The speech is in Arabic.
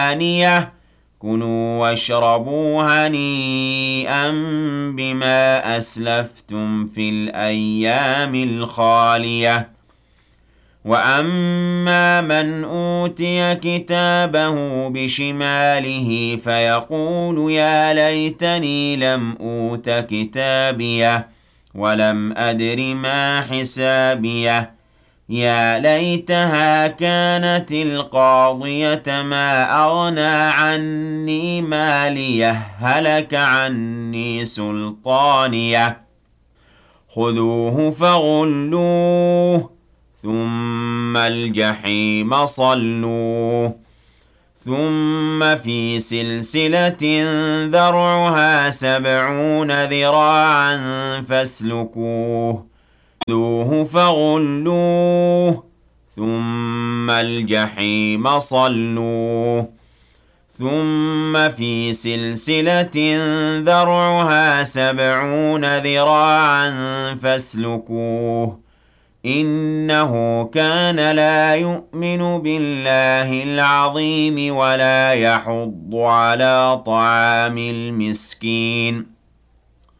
ثانية كلوا واشربوا هنيئا بما أسلفتم في الأيام الخالية وأما من أوتي كتابه بشماله فيقول يا ليتني لم أوت كتابيه ولم أدر ما حسابيه يا ليتها كانت القاضية ما أغنى عني ماليه هلك عني سلطانيه خذوه فغلوه ثم الجحيم صلوه ثم في سلسلة ذرعها 70 ذراعا فاسلكوه خذوه فغلوه ثم الجحيم صلوه ثم في سلسلة ذرعها 70 ذراعا فاسلكوه إنه كان لا يؤمن بالله العظيم ولا يحض على طعام المسكين